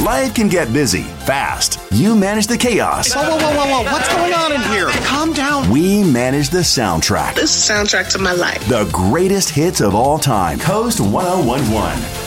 Life can get busy fast. You manage the chaos. Whoa. What's going on in here? Calm down. We manage the soundtrack. This is the soundtrack to my life. The greatest hits of all time. Coast 1011.